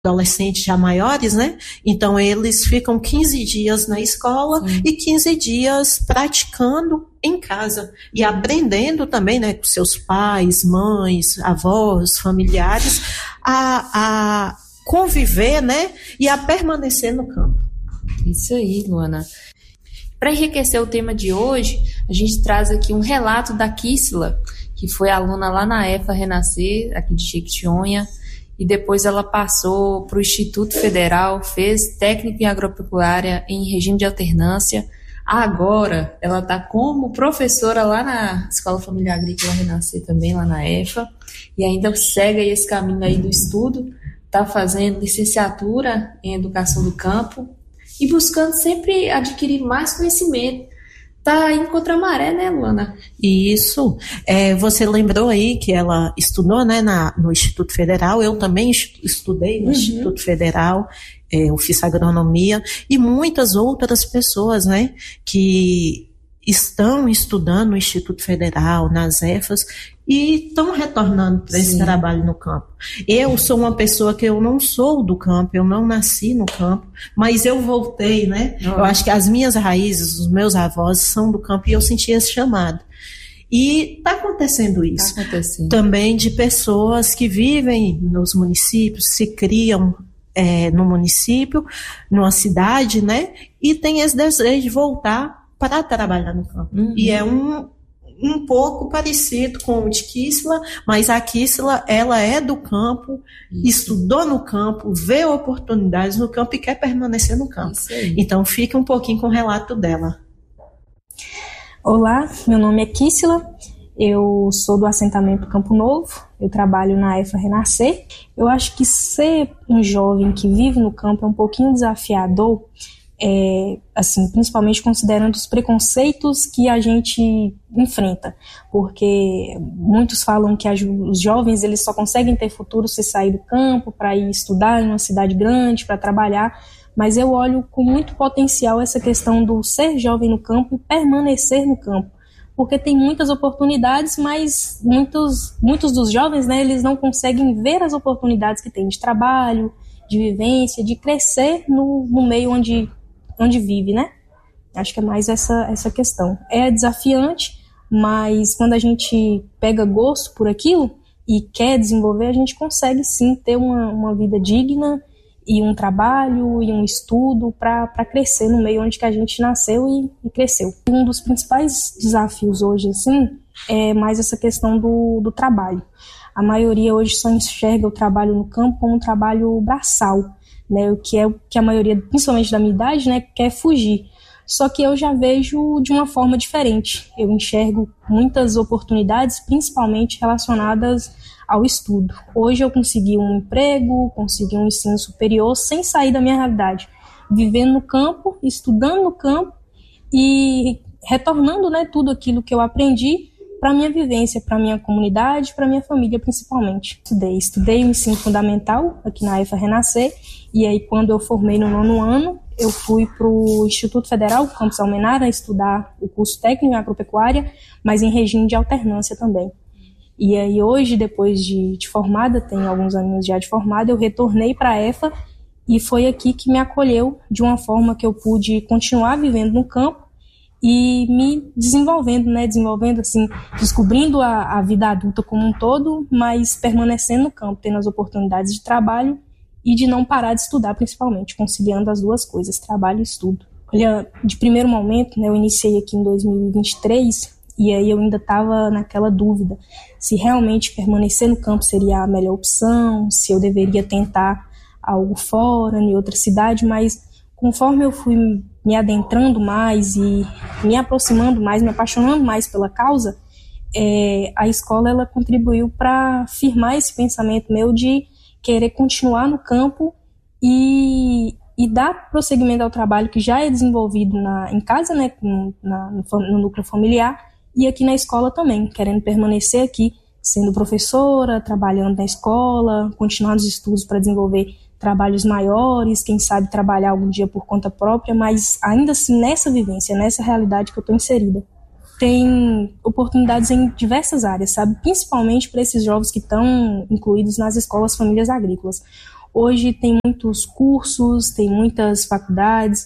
adolescentes já maiores, né? Então, eles ficam 15 dias na escola e 15 dias praticando em casa e aprendendo também, né, com seus pais, mães, avós, familiares, a conviver, né, e a permanecer no campo. Isso aí, Luana. Para enriquecer o tema de hoje, a gente traz aqui um relato da Kissila, que foi aluna lá na EFA Renascer, aqui de Jequitinhonha, e depois ela passou para o Instituto Federal, fez técnico em agropecuária em regime de alternância. Agora ela está como professora lá na Escola Familiar Agrícola Renascer também, lá na EFA, e ainda segue aí esse caminho aí do estudo, está fazendo licenciatura em Educação do Campo e buscando sempre adquirir mais conhecimento. Tá indo contra a maré, né, Luana? Isso. Você lembrou aí que ela estudou, né, no Instituto Federal. Eu também estudei no Instituto Federal. Eu fiz agronomia. E muitas outras pessoas, né, que estão estudando no Instituto Federal, nas EFAs, e estão retornando para esse trabalho no campo. Eu sou uma pessoa que eu não sou do campo, eu não nasci no campo, mas eu voltei, né? Eu acho que as minhas raízes, os meus avós são do campo e eu senti esse chamado. E está acontecendo isso. Também de pessoas que vivem nos municípios, se criam no município, numa cidade, né? E tem esse desejo de voltar para trabalhar no campo. E é um pouco parecido com o de Kissila, mas a Kissila, ela é do campo, estudou no campo, vê oportunidades no campo e quer permanecer no campo. Então, fica um pouquinho com o relato dela. Olá, meu nome é Kissila, eu sou do assentamento Campo Novo, eu trabalho na EFA Renascer. Eu acho que ser um jovem que vive no campo é um pouquinho desafiador, assim, principalmente considerando os preconceitos que a gente enfrenta, porque muitos falam que os jovens eles só conseguem ter futuro se sair do campo para ir estudar em uma cidade grande, para trabalhar, mas eu olho com muito potencial essa questão do ser jovem no campo e permanecer no campo, porque tem muitas oportunidades, mas muitos dos jovens, né, eles não conseguem ver as oportunidades que tem de trabalho, de vivência, de crescer no meio onde vive, né? Acho que é mais essa questão. É desafiante, mas quando a gente pega gosto por aquilo e quer desenvolver, a gente consegue sim ter uma vida digna e um trabalho e um estudo para crescer no meio onde que a gente nasceu e cresceu. Um dos principais desafios hoje, assim, é mais essa questão do trabalho. A maioria hoje só enxerga o trabalho no campo como um trabalho braçal, né, o que a maioria, principalmente da minha idade, né, quer fugir. Só que eu já vejo de uma forma diferente. Eu enxergo muitas oportunidades, principalmente relacionadas ao estudo. Hoje eu consegui um emprego, consegui um ensino superior sem sair da minha realidade, vivendo no campo, estudando no campo e retornando, né, tudo aquilo que eu aprendi para a minha vivência, para a minha comunidade, para a minha família principalmente. Estudei o ensino fundamental aqui na EFA Renascer, e aí quando eu formei no 9º ano, eu fui para o Instituto Federal, Campus Almenara, estudar o curso técnico em agropecuária, mas em regime de alternância também. E aí hoje, depois de formada, tenho alguns anos já de formada, eu retornei para a EFA e foi aqui que me acolheu de uma forma que eu pude continuar vivendo no campo e me desenvolvendo, né, assim, descobrindo a vida adulta como um todo, mas permanecendo no campo, tendo as oportunidades de trabalho e de não parar de estudar, principalmente, conciliando as duas coisas, trabalho e estudo. Olha, de primeiro momento, né, eu iniciei aqui em 2023 e aí eu ainda estava naquela dúvida se realmente permanecer no campo seria a melhor opção, se eu deveria tentar algo fora, em outra cidade, mas conforme eu fui me adentrando mais e me aproximando mais, me apaixonando mais pela causa, a escola ela contribuiu para firmar esse pensamento meu de querer continuar no campo e dar prosseguimento ao trabalho que já é desenvolvido em casa, né, no núcleo familiar, e aqui na escola também, querendo permanecer aqui, sendo professora, trabalhando na escola, continuar os estudos para desenvolver trabalhos maiores, quem sabe trabalhar algum dia por conta própria, mas ainda assim nessa vivência, nessa realidade que eu estou inserida. Tem oportunidades em diversas áreas, sabe? Principalmente para esses jovens que estão incluídos nas escolas famílias agrícolas. Hoje tem muitos cursos, tem muitas faculdades,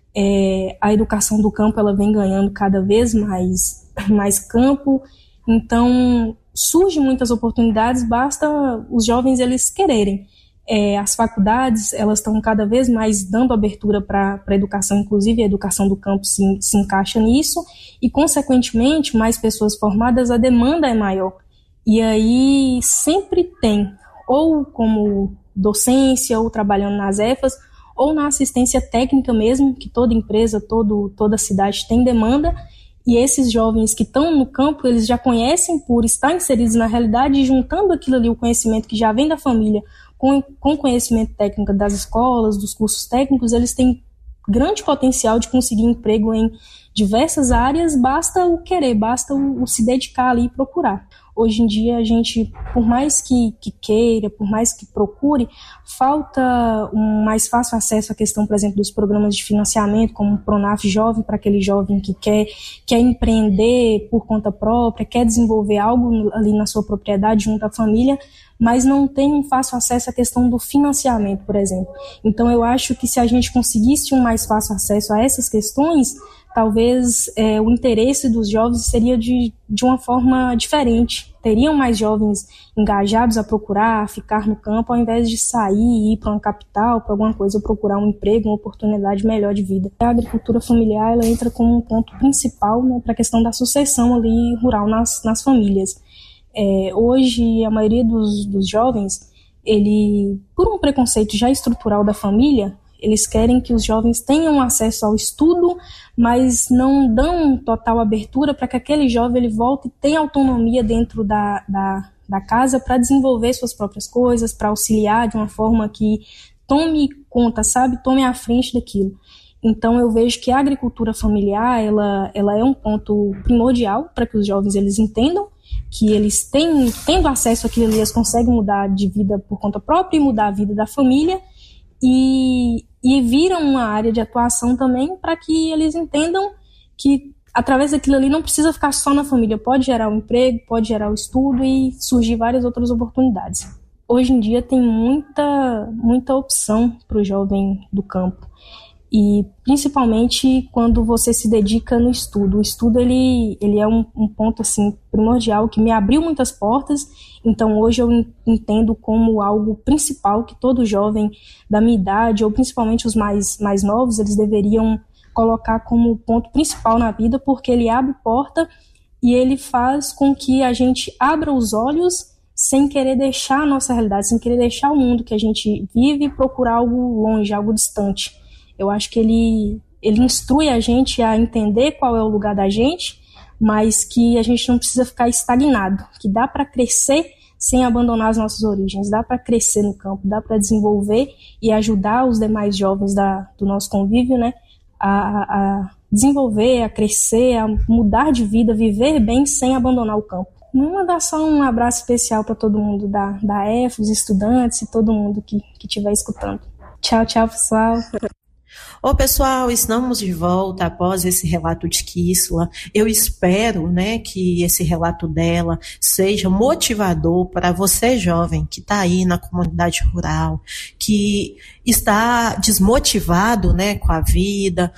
a educação do campo ela vem ganhando cada vez mais campo, então surgem muitas oportunidades, basta os jovens eles quererem. As faculdades elas estão cada vez mais dando abertura para a educação, inclusive a educação do campo se encaixa nisso, e consequentemente mais pessoas formadas, a demanda é maior. E aí sempre tem, ou como docência, ou trabalhando nas EFAs, ou na assistência técnica mesmo, que toda empresa, toda cidade tem demanda, e esses jovens que estão no campo, eles já conhecem por estar inseridos na realidade, e juntando aquilo ali, o conhecimento que já vem da família, com conhecimento técnico das escolas, dos cursos técnicos, eles têm grande potencial de conseguir emprego em diversas áreas, basta o querer, basta o se dedicar ali e procurar. Hoje em dia, a gente, por mais que queira, por mais que procure, falta um mais fácil acesso à questão, por exemplo, dos programas de financiamento, como o Pronaf Jovem, para aquele jovem que quer empreender por conta própria, quer desenvolver algo ali na sua propriedade junto à família, mas não tem um fácil acesso à questão do financiamento, por exemplo. Então, eu acho que se a gente conseguisse um mais fácil acesso a essas questões, talvez o interesse dos jovens seria de uma forma diferente. Teriam mais jovens engajados a procurar, a ficar no campo, ao invés de sair e ir para uma capital, para alguma coisa, procurar um emprego, uma oportunidade melhor de vida. A agricultura familiar ela entra como um ponto principal, né, para a questão da sucessão ali rural nas famílias. Hoje, a maioria dos jovens, por um preconceito já estrutural da família, eles querem que os jovens tenham acesso ao estudo, mas não dão total abertura para que aquele jovem ele volte e tenha autonomia dentro da casa para desenvolver suas próprias coisas, para auxiliar de uma forma que tome conta, sabe? Tome à frente daquilo. Então, eu vejo que a agricultura familiar ela é um ponto primordial para que os jovens eles entendam que eles tendo acesso àquilo ali, eles conseguem mudar de vida por conta própria e mudar a vida da família, e viram uma área de atuação também para que eles entendam que através daquilo ali não precisa ficar só na família, pode gerar um emprego, pode gerar o estudo e surgir várias outras oportunidades. Hoje em dia tem muita opção para o jovem do campo, e principalmente quando você se dedica no estudo. O estudo ele é um ponto assim, primordial, que me abriu muitas portas. Então hoje eu entendo como algo principal que todo jovem da minha idade, ou principalmente os mais novos, eles deveriam colocar como ponto principal na vida, porque ele abre porta e ele faz com que a gente abra os olhos sem querer deixar a nossa realidade, sem querer deixar o mundo que a gente vive e procurar algo longe, algo distante. Eu acho que ele instrui a gente a entender qual é o lugar da gente, mas que a gente não precisa ficar estagnado, que dá para crescer sem abandonar as nossas origens, dá para crescer no campo, dá para desenvolver e ajudar os demais jovens do nosso convívio, né, a desenvolver, a crescer, a mudar de vida, viver bem sem abandonar o campo. Vamos mandar só um abraço especial para todo mundo da EFA, os estudantes e todo mundo que estiver escutando. Tchau, pessoal. Ô pessoal, estamos de volta após esse relato de Kíssila. Eu espero, né, que esse relato dela seja motivador para você, jovem, que está aí na comunidade rural, que está desmotivado, né, com a vida,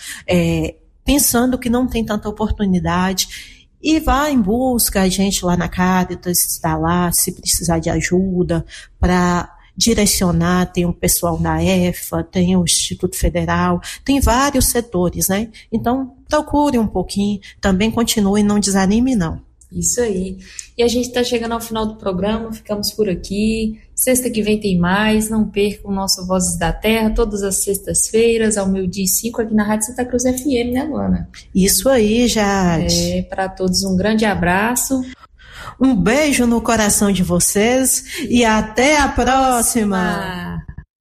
pensando que não tem tanta oportunidade. E vá em busca, a gente lá na Caritas está lá, se precisar de ajuda, para direcionar, tem o pessoal da EFA, tem o Instituto Federal, tem vários setores, né? Então, procure um pouquinho, também continue, não desanime não. Isso aí. E a gente está chegando ao final do programa, ficamos por aqui. Sexta que vem tem mais, não percam o nosso Vozes da Terra, todas as sextas-feiras, ao 12h05, aqui na Rádio Santa Cruz FM, né, Luana? Isso aí, Jade. Para todos um grande abraço. Um beijo no coração de vocês e até a próxima!